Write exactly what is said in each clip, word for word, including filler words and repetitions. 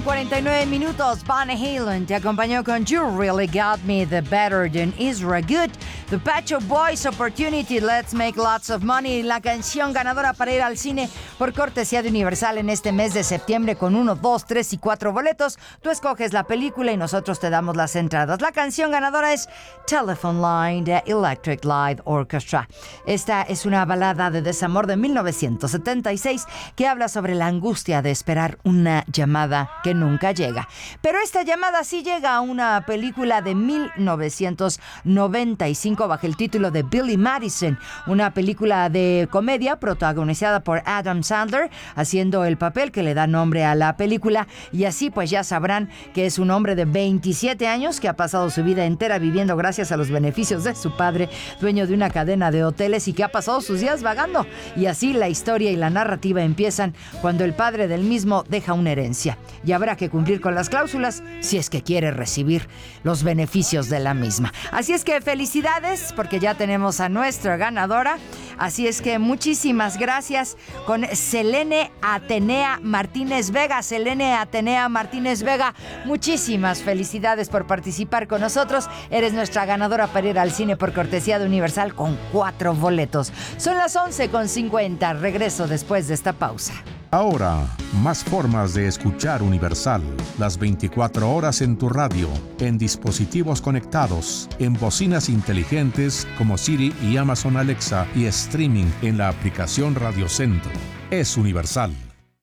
cuarenta y nueve minutos. Van Halen te acompañó con You Really Got Me, The Better Than Isra Good, The Pet Shop Boys, Opportunity, Let's Make Lots of Money, la canción ganadora para ir al cine por cortesía de Universal en este mes de septiembre con uno, dos, tres y cuatro boletos. Tú escoges la película y nosotros te damos las entradas. La canción ganadora es Telephone Line de Electric Light Orchestra. Esta es una balada de desamor de mil novecientos setenta y seis que habla sobre la angustia de esperar una llamada que nunca llega. Pero esta llamada sí llega a una película de mil novecientos noventa y cinco bajo el título de Billy Madison, una película de comedia protagonizada por Adam Sandler, haciendo el papel que le da nombre a la película. Y así pues ya sabrán que es un hombre de veintisiete años que ha pasado su vida entera viviendo gracias a los beneficios de su padre, dueño de una cadena de hoteles, y que ha pasado sus días vagando. Y así la historia y la narrativa empiezan cuando el padre del mismo deja una herencia y habrá que cumplir con las cláusulas si es que quiere recibir los beneficios de la misma. Así es que felicidades porque ya tenemos a nuestra ganadora. Así es que muchísimas gracias con Selene Atenea Martínez Vega. Selene Atenea Martínez Vega, muchísimas felicidades por participar con nosotros. Eres nuestra ganadora para ir al cine por cortesía de Universal con cuatro boletos. Son las once con cincuenta. Regreso después de esta pausa. Ahora, más formas de escuchar Universal. Las veinticuatro horas en tu radio, en dispositivos conectados, en bocinas inteligentes como Siri y Amazon Alexa y streaming en la aplicación Radio Centro. Es Universal.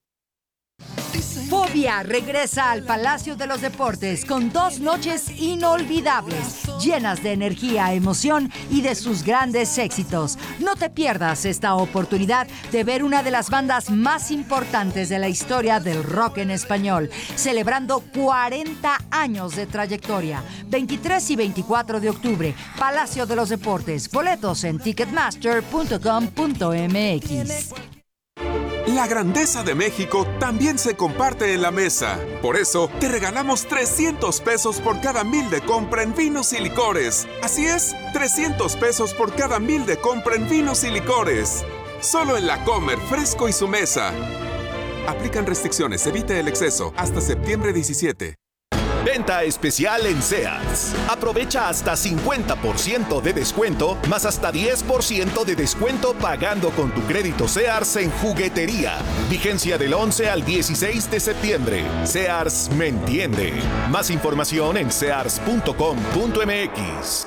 Fobia regresa al Palacio de los Deportes con dos noches inolvidables, llenas de energía, emoción y de sus grandes éxitos. No te pierdas esta oportunidad de ver una de las bandas más importantes de la historia del rock en español, celebrando cuarenta años de trayectoria. veintitrés y veinticuatro de octubre, Palacio de los Deportes. Boletos en ticketmaster punto com punto m x. La grandeza de México también se comparte en la mesa. Por eso, te regalamos trescientos pesos por cada mil de compra en vinos y licores. Así es, trescientos pesos por cada mil de compra en vinos y licores. Solo en La Comer, Fresco y Su Mesa. Aplican restricciones, evite el exceso. Hasta septiembre diecisiete. Venta especial en Sears. Aprovecha hasta cincuenta por ciento de descuento, más hasta diez por ciento de descuento pagando con tu crédito Sears en juguetería. Vigencia del once al dieciséis de septiembre. Sears me entiende. Más información en sears punto com punto m x.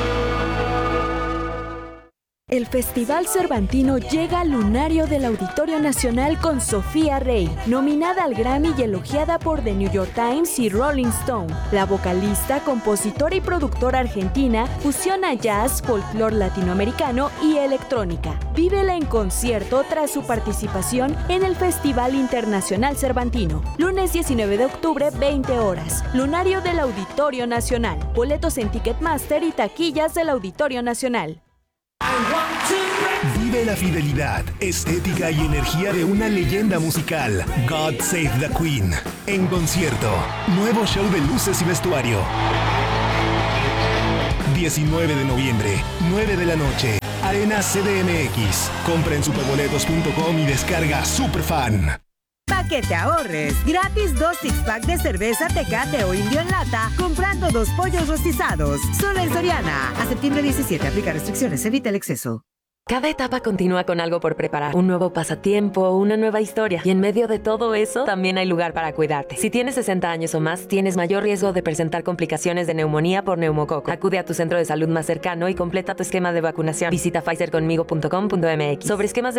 El Festival Cervantino llega al lunario del Auditorio Nacional con Sofía Rey, nominada al Grammy y elogiada por The New York Times y Rolling Stone. La vocalista, compositora y productora argentina fusiona jazz, folclore latinoamericano y electrónica. Vívela en concierto tras su participación en el Festival Internacional Cervantino. Lunes diecinueve de octubre, veinte horas. Lunario del Auditorio Nacional. Boletos en Ticketmaster y taquillas del Auditorio Nacional. Vive la fidelidad, estética y energía de una leyenda musical. God Save the Queen. En concierto. Nuevo show de luces y vestuario. diecinueve de noviembre, nueve de la noche. Arena C D M X. Compra en superboletos punto com y descarga Superfan. Para que te ahorres, gratis dos six-pack de cerveza Tecate o Indio en lata, comprando dos pollos rostizados. Solo en Soriana. A septiembre diecisiete, aplica restricciones, evita el exceso. Cada etapa continúa con algo por preparar. Un nuevo pasatiempo, una nueva historia. Y en medio de todo eso, también hay lugar para cuidarte. Si tienes sesenta años o más, tienes mayor riesgo de presentar complicaciones de neumonía por neumococo. Acude a tu centro de salud más cercano y completa tu esquema de vacunación. Visita pfizer conmigo punto com punto m x. Sobre esquemas de